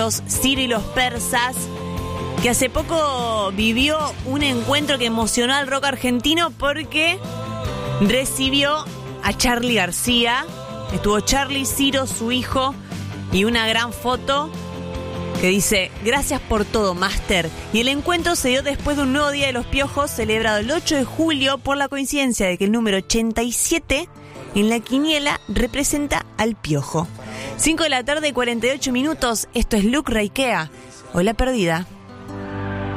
estos Ciro y los persas, que hace poco vivió un encuentro que emocionó al rock argentino porque recibió a Charly García. Estuvo Charly, Ciro, su hijo, y una gran foto que dice: gracias por todo, Master. Y el encuentro se dio después de un nuevo Día de los Piojos, celebrado el 8 de julio, por la coincidencia de que el número 87 en la quiniela representa al piojo. 5 de la tarde, 48 minutos. Esto es Luc Reikea. Hola, perdida.